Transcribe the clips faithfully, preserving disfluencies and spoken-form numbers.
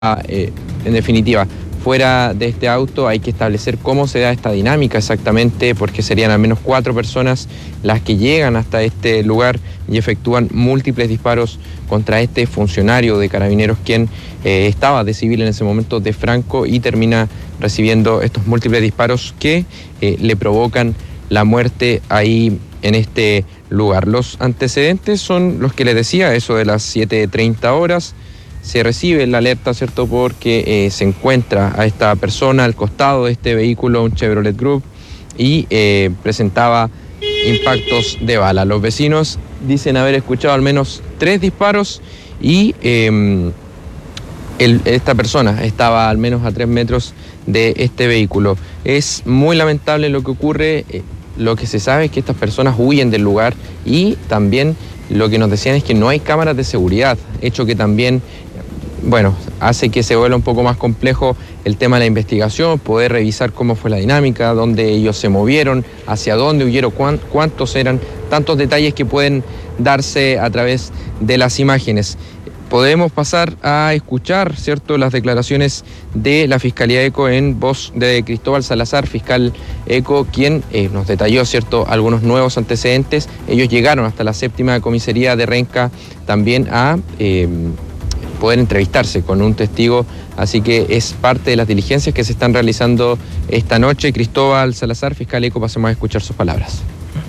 eh, en definitiva, fuera de este auto hay que establecer cómo se da esta dinámica exactamente, porque serían al menos cuatro personas las que llegan hasta este lugar y efectúan múltiples disparos contra este funcionario de Carabineros, quien eh, estaba de civil en ese momento de Franco, y termina recibiendo estos múltiples disparos que eh, le provocan la muerte ahí en este lugar. Los antecedentes son los que les decía, eso de las siete treinta horas. Se recibe la alerta, ¿cierto?, porque eh, se encuentra a esta persona al costado de este vehículo, un Chevrolet Group, y eh, presentaba impactos de bala. Los vecinos dicen haber escuchado al menos tres disparos y eh, el, esta persona estaba al menos a tres metros de este vehículo. Es muy lamentable lo que ocurre. Eh, lo que se sabe es que estas personas huyen del lugar, y también lo que nos decían es que no hay cámaras de seguridad, hecho que también, bueno, hace que se vuelva un poco más complejo el tema de la investigación, poder revisar cómo fue la dinámica, dónde ellos se movieron, hacia dónde huyeron, cuán, cuántos eran, tantos detalles que pueden darse a través de las imágenes. Podemos pasar a escuchar, ¿cierto?, las declaraciones de la Fiscalía ECO en voz de Cristóbal Salazar, fiscal ECO, quien eh, nos detalló, ¿cierto?, algunos nuevos antecedentes. Ellos llegaron hasta la séptima comisaría de Renca también a eh, poder entrevistarse con un testigo, así que es parte de las diligencias que se están realizando esta noche. Cristóbal Salazar, fiscal ECO, pasemos a escuchar sus palabras.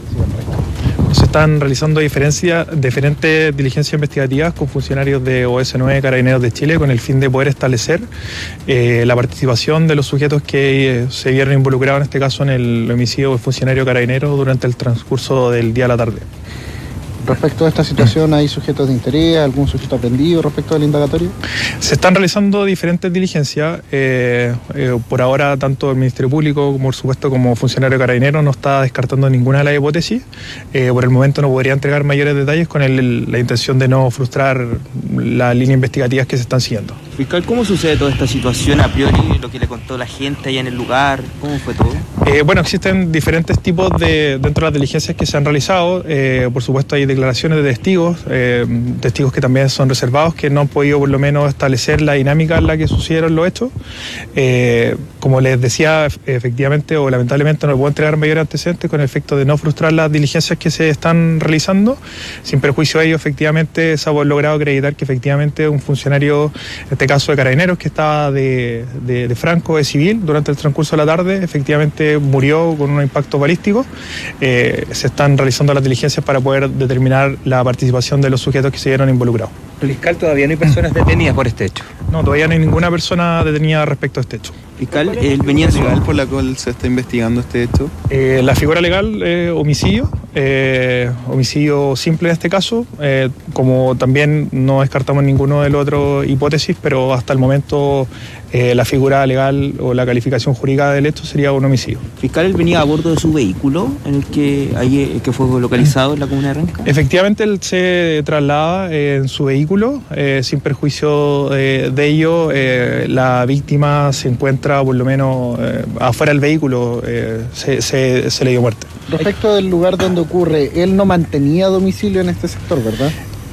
Se están realizando diferentes diligencias investigativas con funcionarios de O S nueve Carabineros de Chile, con el fin de poder establecer eh, la participación de los sujetos que eh, se vieron involucrados en este caso en el homicidio del funcionario carabinero durante el transcurso del día a la tarde. Respecto a esta situación, ¿hay sujetos de interés, algún sujeto aprendido respecto al indagatorio? Se están realizando diferentes diligencias. Eh, eh, por ahora, tanto el Ministerio Público como, por supuesto, como funcionario carabinero no está descartando ninguna de las hipótesis. Eh, por el momento no podría entregar mayores detalles con el, la intención de no frustrar las líneas investigativas que se están siguiendo. Fiscal, ¿cómo sucede toda esta situación a priori, lo que le contó la gente allá en el lugar? ¿Cómo fue todo? Eh, bueno, existen diferentes tipos de, dentro de las diligencias que se han realizado. Eh, por supuesto, hay declaraciones de testigos, eh, testigos que también son reservados, que no han podido por lo menos establecer la dinámica en la que sucedieron los hechos. Eh, como les decía, efectivamente o lamentablemente no le puedo entregar mayores antecedentes con el efecto de no frustrar las diligencias que se están realizando. Sin perjuicio de ello, efectivamente se ha logrado acreditar que efectivamente un funcionario, en este caso de Carabineros, que estaba de, de, de Franco, de civil, durante el transcurso de la tarde, efectivamente murió con un impacto balístico. Eh, se están realizando las diligencias para poder determinar la participación de los sujetos que se vieron involucrados. Fiscal, todavía no hay personas detenidas por este hecho. No, todavía no hay ninguna persona detenida respecto a este hecho. Fiscal, él venía en su... legal por la cual se está investigando este hecho. Eh, la figura legal, eh, homicidio, eh, homicidio simple en este caso, eh, como también no descartamos ninguno de las otras hipótesis, pero hasta el momento eh, la figura legal o la calificación jurídica del hecho sería un homicidio. Fiscal, él venía a bordo de su vehículo en el que, ahí, que fue localizado en la comuna de Renca. Efectivamente, él se traslada eh, en su vehículo, eh, sin perjuicio eh, de ello. Eh, la víctima se encuentra por lo menos eh, afuera del vehículo, eh, se, se, se le dio muerte. Respecto del lugar donde ocurre, él no mantenía domicilio en este sector, ¿verdad?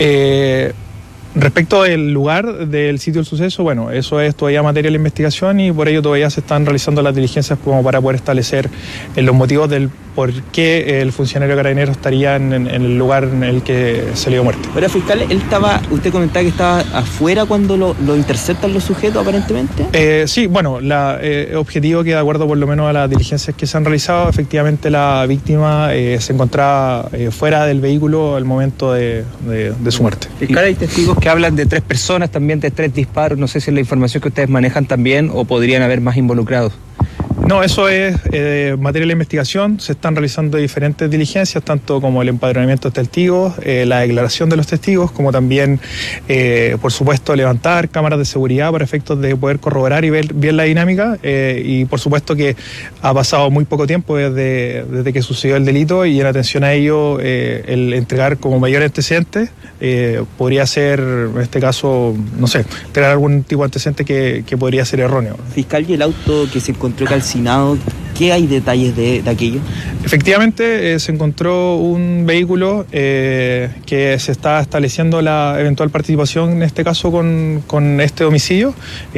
Eh, Respecto del lugar del sitio del suceso, bueno, eso es todavía materia de la investigación y por ello todavía se están realizando las diligencias como para poder establecer eh, los motivos del por qué el funcionario carabinero estaría en, en el lugar en el que se le dio muerte. Ahora, fiscal, él estaba, usted comentaba que estaba afuera cuando lo, lo interceptan los sujetos, aparentemente. Eh, sí, bueno, la eh, objetivo que de acuerdo por lo menos a las diligencias que se han realizado, efectivamente la víctima eh, se encontraba eh, fuera del vehículo al momento de, de, de su muerte. Fiscal, hay testigos que hablan de tres personas, también de tres disparos. No sé si es la información que ustedes manejan también o podrían haber más involucrados. No, eso es eh, materia de investigación. Se están realizando diferentes diligencias, tanto como el empadronamiento de testigos, eh, la declaración de los testigos, como también, eh, por supuesto, levantar cámaras de seguridad para efectos de poder corroborar y ver bien la dinámica. Eh, y, por supuesto, que ha pasado muy poco tiempo desde, desde que sucedió el delito y en atención a ello, eh, el entregar como mayor antecedente eh, podría ser, en este caso, no sé, entregar algún tipo de antecedente que, que podría ser erróneo. Fiscal, y el auto que se encontró calcinado calcinado. ¿Qué hay detalles de, de aquello? Efectivamente, eh, se encontró un vehículo eh, que se está estableciendo la eventual participación, en este caso, con, con este homicidio.